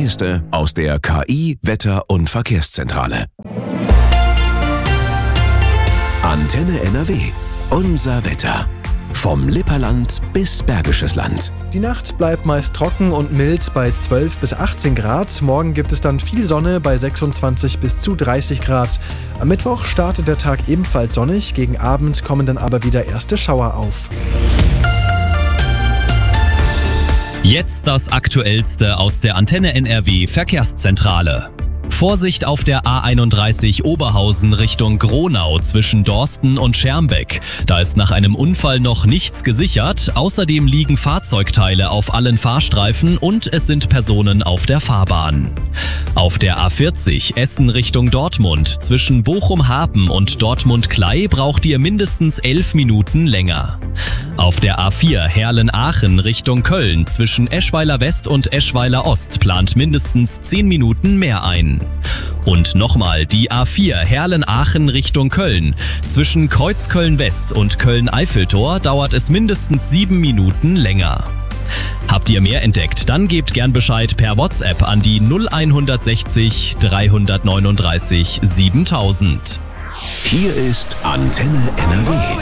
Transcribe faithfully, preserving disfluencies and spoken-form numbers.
Neueste aus der K I-, Wetter- und Verkehrszentrale. Antenne N R W. Unser Wetter. Vom Lipperland bis Bergisches Land. Die Nacht bleibt meist trocken und mild bei zwölf bis achtzehn Grad. Morgen gibt es dann viel Sonne bei sechsundzwanzig bis zu dreißig Grad. Am Mittwoch startet der Tag ebenfalls sonnig. Gegen Abend kommen dann aber wieder erste Schauer auf. Jetzt das Aktuellste aus der Antenne N R W Verkehrszentrale. Vorsicht auf der A einunddreißig Oberhausen Richtung Gronau zwischen Dorsten und Schermbeck. Da ist nach einem Unfall noch nichts gesichert. Außerdem liegen Fahrzeugteile auf allen Fahrstreifen und es sind Personen auf der Fahrbahn. Auf der A vierzig Essen Richtung Dortmund zwischen Bochum-Hapen und Dortmund-Klei braucht ihr mindestens elf Minuten länger. Auf der A vier Herlen-Aachen Richtung Köln zwischen Eschweiler West und Eschweiler Ost plant mindestens zehn Minuten mehr ein. Und nochmal die A vier Herlen-Aachen Richtung Köln. Zwischen Kreuzköln-West und Köln-Eiffeltor dauert es mindestens sieben Minuten länger. Habt ihr mehr entdeckt? Dann gebt gern Bescheid per WhatsApp an die null sechs eins drei neun drei siebentausend. Hier ist Antenne N R W.